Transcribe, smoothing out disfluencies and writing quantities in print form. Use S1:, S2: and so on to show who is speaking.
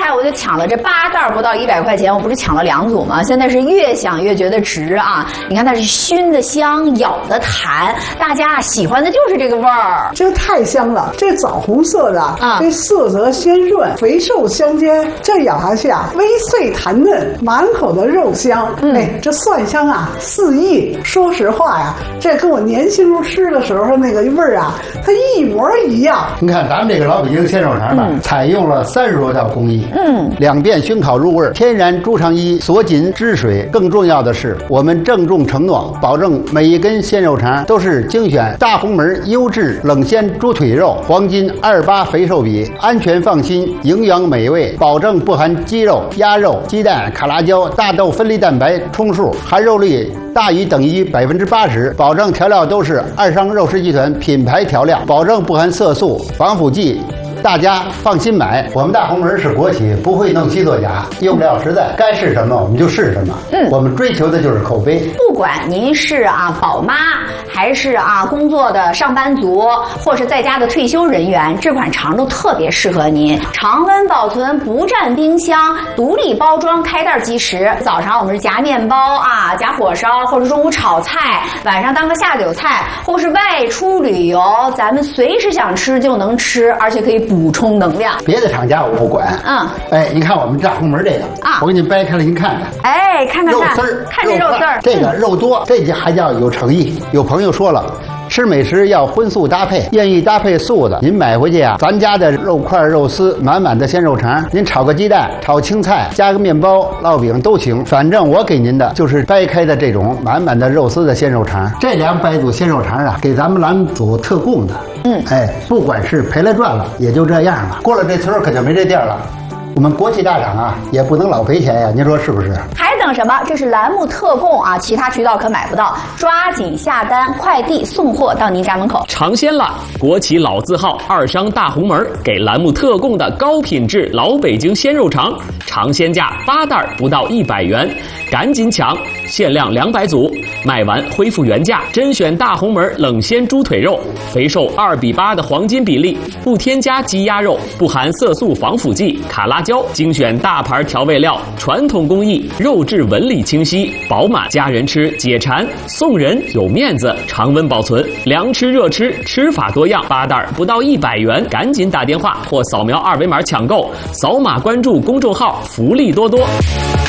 S1: 才我就抢了这8袋不到100块钱，我不是抢了2组吗？现在是越想越觉得值啊！你看它是熏的香，咬的弹，大家喜欢的就是这个味儿。
S2: 这个太香了，这枣红色的啊，这色泽鲜润，肥瘦相间，这咬下去啊，微脆弹嫩，满口的肉香。哎，这蒜香啊四溢。说实话呀，这跟我年轻时候吃的时候那个味儿啊，它一模一样。
S3: 你看咱们这个老北京鲜肉肠吧，采用了30多道工艺，2遍熏烤入味，天然猪肠衣锁紧汁水。更重要的是，我们郑重承诺，保证每一根鲜肉肠都是精选大红门优质冷鲜猪腿肉，黄金28肥瘦比，安全放心，营养美味，保证不含鸡肉、鸭肉、鸡蛋、卡拉胶、大豆分离蛋白充数，含肉率大于等于80%，保证调料都是二商肉食集团品牌调料，保证不含色素、防腐剂。大家放心买，我们大红门是国企，不会弄虚作假，用料实在，该是什么我们就是什么。我们追求的就是口碑。
S1: 不管您是宝妈，还是工作的上班族，或是在家的退休人员，这款肠都特别适合您。常温保存，不占冰箱，独立包装，开袋即食。早上我们是夹面包夹火烧，或者中午炒菜，晚上当个下酒菜，或是外出旅游，咱们随时想吃就能吃，而且可以补充能量。
S3: 别的厂家我不管。哎，你看我们大红门这个我给你掰开了，您看看。
S1: 哎，看
S3: 肉丝儿，
S1: 看这肉丝儿，
S3: 这个肉多，这还叫有诚意。有朋友说了，吃美食要荤素搭配，愿意搭配素的，您买回去咱家的肉块、肉丝，满满的鲜肉肠，您炒个鸡蛋、炒青菜，加个面包、烙饼都行。反正我给您的就是掰开的这种满满的肉丝的鲜肉肠。这2百组鲜肉肠给咱们栏目组特供的。哎，不管是赔了赚了，也就这样了。过了这村可就没这店了。我们国企大厂也不能老赔钱呀，您说是不是？
S1: 还等什么？这是栏目特供其他渠道可买不到，抓紧下单，快递送货到您家门口。
S4: 尝鲜了！国企老字号二商大红门给栏目特供的高品质老北京鲜肉肠，尝鲜价8袋不到100元，赶紧抢！限量200组，卖完恢复原价。甄选大红门冷鲜猪腿肉，肥瘦2比8的黄金比例，不添加鸡鸭肉，不含色素防腐剂、卡拉胶，精选大牌调味料，传统工艺，肉质纹理清晰饱满，家人吃解馋，送人有面子，常温保存，凉吃热吃，吃法多样。8袋不到100元，赶紧打电话或扫描2维码抢购，扫码关注公众号，福利多多。